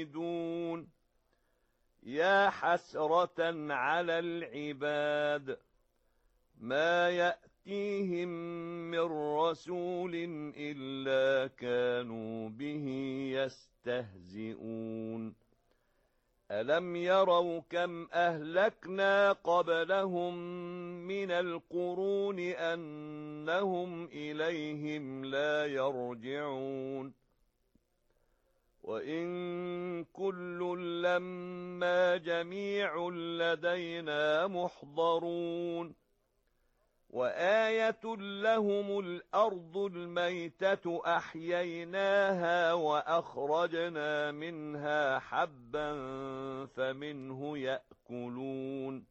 دون يا حسرة على العباد ما يأتيهم من رسول إلا كانوا به يستهزئون ألم يروا كم أهلكنا قبلهم من القرون أنهم إليهم لا يرجعون وإن كل لما جميع لدينا محضرون وآية لهم الأرض الميتة أحييناها وأخرجنا منها حبا فمنه يأكلون